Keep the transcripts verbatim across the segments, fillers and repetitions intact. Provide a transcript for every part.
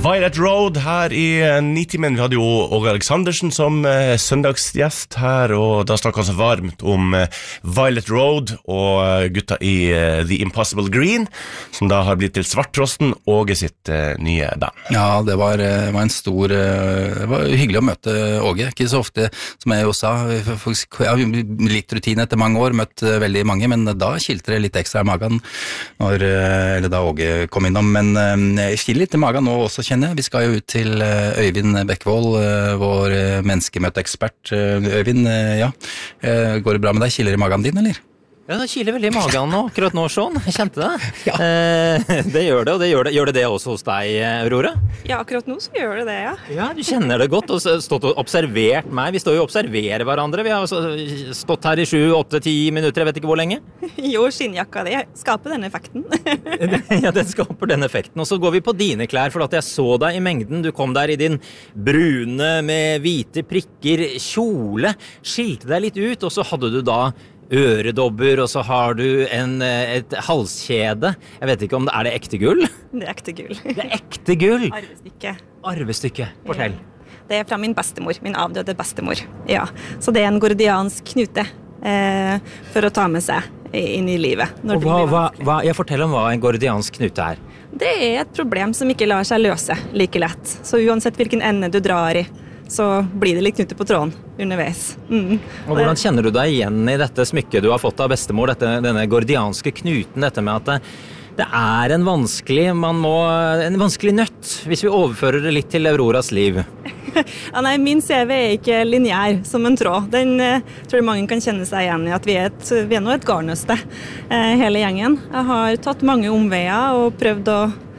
Violet Road her i Nitimen. Vi hadde jo Åge Aleksandersen som eh, søndagsgjest her, og da snakket han så varmt om eh, Violet Road og eh, gutta i eh, The Impossible Green, som da har blitt til Svarttrosten, Åge sitt eh, nye band. Ja, det var, var en stor, det var hyggelig å møte Åge, ikke så ofte som jeg jo sa, jeg har litt rutine etter mange år, møtt veldig mange, men da kilte det litt ekstra i magen, når, eller da Åge kom innom, men jeg kiler litt i magen nå også, kjenner jeg. Vi skal jo ut til Øyvind Bekkevold, vår menneskemøteekspert. Øyvind, ja, går det bra med deg? Kiler i magen din, eller? Ja, det kiler veldig i magen nå, akkurat nå, sånn. Jeg kjente det. Ja. Eh, det gjør det, og det gjør det. Gjør det det også hos deg, Aurora? Ja, akkurat nå så gjør det det, ja. Ja, du kjenner det godt, og stått og observert meg. Vi står jo og observerer hverandre. Vi har stått her i sju, åtte, ti minutter, jeg vet ikke hvor lenge. Jo, skinnjakka di skaper den effekten. Ja, den skaper den effekten. Og så går vi på dine klær, for at jeg så deg i mengden. Du kom der i din brune med hvite prikker kjole, skilte deg litt ut, og så hadde du da øredobber, og så har du en, et halskjede. Jeg vet ikke om det er det ekte gull? Det er ekte gull. Det er ekte gull? Arvestykke. Arvestykke, fortell. Ja. Det er fra min bestemor, min avdøde bestemor. Ja. Så det er en gordiansk knute eh, for å ta med seg inn i livet. Når og hva, hva, hva, jeg forteller om hva en gordiansk knute er. Det er et problem som ikke lar seg løse like lett. Så uansett hvilken ende du drar i, så blir det litt knutte på tråden underveis. Mm. Og hvordan kjenner du deg igjen i dette smykket du har fått av bestemor, dette, denne gordianske knuten, dette med at det, det er en vanskelig, man må, en vanskelig nøtt, hvis vi overfører det litt til Auroras liv? Ja, nei, min C V er ikke lineær som en tråd. Den eh, tror jeg mange kan kjenne seg igjen i, at vi er, et, vi er nå et garnnøste, eh, hele gjengen. Jeg har tatt mange omveier og prøvd å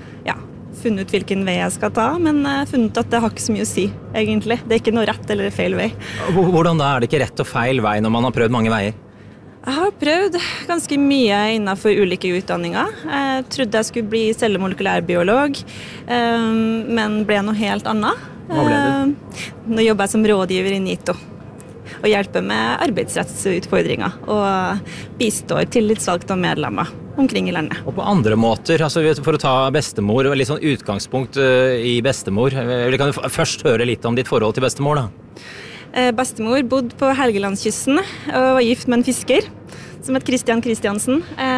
funnet ut hvilken vei jeg skal ta, men jeg har funnet at det har ikke så mye å si, egentlig. Det er ikke noe rett eller feil vei. Hvordan da? Er det ikke rett og feil vei når man har prøvd mange veier? Jeg har prøvd ganske mye innenfor ulike utdanninger. Jeg trodde jeg skulle bli cellemolekylærbiolog, men ble noe helt annet. Hva ble du? Nå jobber jeg som rådgiver i NITO, og hjelper med arbeidsrettsutfordringer, og bistår tillitsvalgte og medlemmer omkring i landet. Og på andre måter, altså for å ta bestemor, litt sånn utgangspunkt i bestemor, vi kan jo først høre litt om ditt forhold til bestemor da. Bestemor bodde på Helgelandskysten og var gift med en fisker som het Christian Christiansen.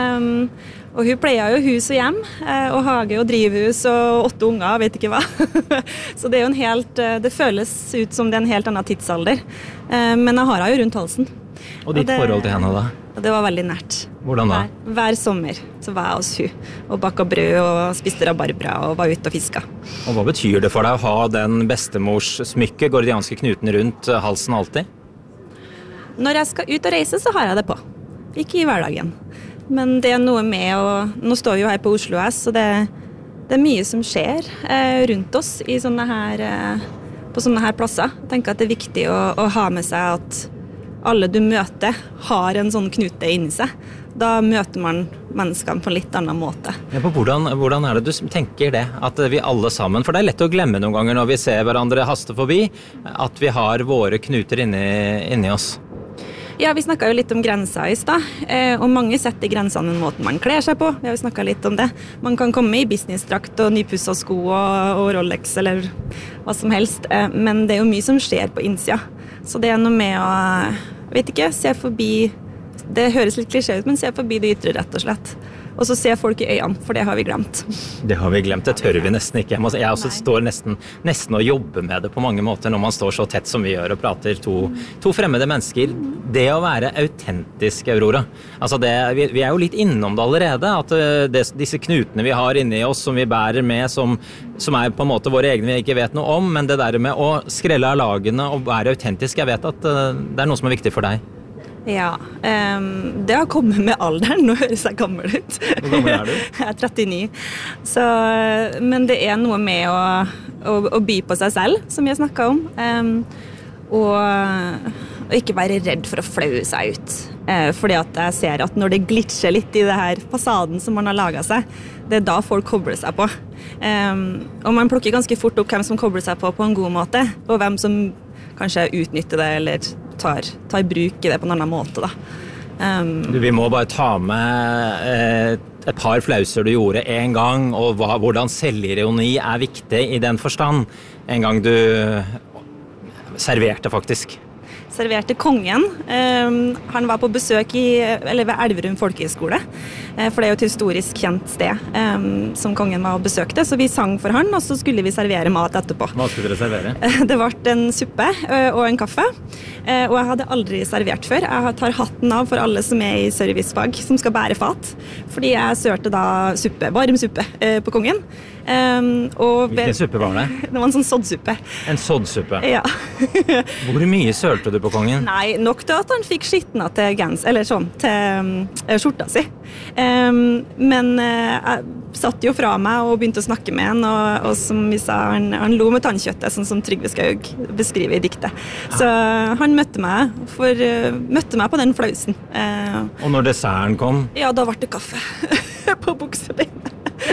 Og hun pleier jo hus og hjem, og hage og drivhus og åtte unger, vet ikke hva. Så det er jo en helt, det føles ut som det er en helt annen tidsalder. Men jeg har henne jo rundt halsen. Og ditt og det, forhold til henne da? Det var veldig nært. Hvordan da? Hver, hver sommer så var jeg hos hun, og bakket brød og spiste rabarbra og var ute og fisket. Og hva betyr det for deg å ha den bestemors smykke, gordianske knuten rundt halsen alltid? Når jeg skal ut og reise så har jeg det på. Ikke i hverdagen. Men det er noe med å... Nå står vi jo her på Oslo S, og det, det er mye som skjer eh, rundt oss i sånne her, eh, på sånne her plasser. Jeg tenker at det er viktig å, å ha med seg at alle du møter har en sånn knute inni seg. Da møter man menneskene på en litt annen måte. Ja, på hvordan, hvordan er det du tenker det? At vi alle sammen, for det er lett å glemme noen ganger når vi ser hverandre haste forbi, at vi har våre knuter inni, inni oss. Ja, vi snakket jo litt om grenser i sted, og mange setter grensene med måten man kler seg på. Vi har jo snakket litt om det. Man kan komme i businessdrakt og nypusset sko og, og Rolex eller hva som helst, men det er jo mye som skjer på innsida. Så det er noe med å, jeg vet ikke, se forbi, det høres litt klisjé ut, men se forbi det ytre rett og slett. Og så se folk i øynene, for det har vi glemt. Det har vi glemt, det tør vi nesten ikke. Jeg, må, jeg også står nesten, nesten og jobber med det på mange måter når man står så tett som vi gjør og prater to, to fremmede mennesker. Det å være autentisk, Aurora. Altså det, vi, vi er jo litt innom det allerede, at det, disse knutene vi har inni oss som vi bærer med, som, som er på en måte våre egne vi ikke vet noe om, men det der med å skrelle av lagene og være autentisk, jeg vet at det er noe som er viktig for deg. Ja, um, det har kommet med alderen. Nå høres jeg gammel ut. Hvor gammel er du? Jeg er trettini. Så, men det er noe med å, å, å by på seg selv, som jeg snakket om. Um, og, og ikke være redd for å flaue seg ut. Uh, fordi at jeg ser at når det glitcher litt i det her fasaden som man har laget seg, det er da folk kobler seg på. Um, og man plukker ganske fort opp hvem som kobler seg på på en god måte, og hvem som kanskje utnytter det, eller tar, tar bruk i det på en annen måte da. Um, du, vi må bare ta med eh, et par flauser du gjorde en gang, og hva, hvordan selvironi er viktig i den forstand. En gang du serverte faktisk. Serverte kongen. Um, han var på besøk i, eller ved Elverum folkehøgskole, uh, for det er jo et historisk kjent sted um, som kongen var og besøkte, så vi sang for han, og så skulle vi servere mat etterpå. Hva skulle dere servere? Det ble en suppe uh, og en kaffe, uh, og jeg hadde aldri servert før. Jeg tar hatten av for alle som er i servicefag, som skal bære fat, fordi jeg sørte da suppe, varm suppe uh, på kongen. Um, og Hvilken suppe var det? Det var en sånn soddsuppe. En soddsuppe? Ja. Hvor mye sølte du på kongen? Nei, nok til at han fikk skittna til gens, eller sånn, til um, skjorta si. Um, men uh, jeg satt jo fra meg og begynte å snakke med han, og, og som vi sa, han, han lo med tannkjøttet, sånn som Trygve Skaug beskriver i diktet. Så uh, han møtte meg, for, uh, møtte meg på den flausen. Uh, og når desserten kom? Ja, da ble det kaffe på buksebeinet.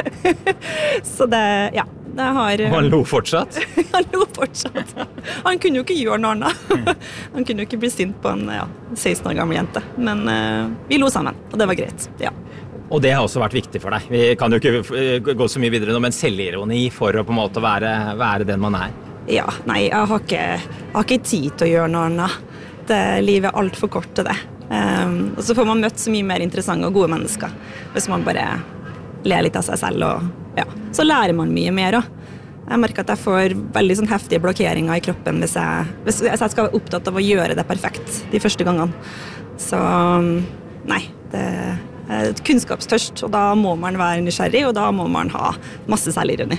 Så det, ja, det har... Og han lo fortsatt? Han lo fortsatt. Han kunne jo ikke gjøre noe annet. Han kunne jo ikke bli sint på en ja, seksten år gammel jente. Men uh, vi lo sammen, og det var greit, ja. Og det har også vært viktig for deg. Vi kan jo ikke gå så mye videre nå, men selvironi for å på en måte være, være den man er. Ja, nei, jeg har ikke, jeg har ikke tid til å gjøre noe annet. Det, livet er alt for kort til det. Um, og så får man møtt så mye mer interessante og gode mennesker. Hvis man bare... ler litt av seg selv, og ja, så lærer man mye mer også. Jeg merker at jeg får veldig sånn heftige blokkeringer i kroppen hvis jeg, hvis jeg skal være opptatt av å gjøre det perfekt de første gangene. Så nei, det er kunnskapstørst, og da må man være nysgjerrig, og da må man ha masse selvironi.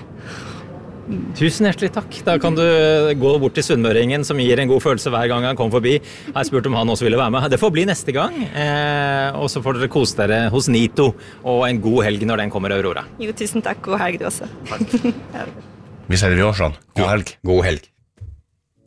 Tusen hjertelig takk. Da kan du gå bort til sunnmøringen, som gir en god følelse hver gang han kommer forbi. Jeg har spurt om han også ville være med. Det får bli neste gang. Eh, og så får dere kose dere hos Nito, og en god helg når den kommer, Aurora. Jo, tusen takk. God helg du også. Vi sier det vi også, sånn. God helg. God helg.